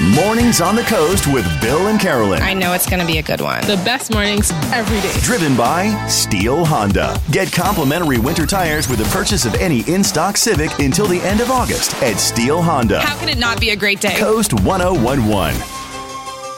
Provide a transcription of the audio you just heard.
Mornings on the Coast with Bill and Carolyn. I know it's going to be a good one. The best mornings every day. Driven by Steel Honda. Get complimentary winter tires with the purchase of any in-stock Civic until the end of August at Steel Honda. How can it not be a great day? Coast 1011.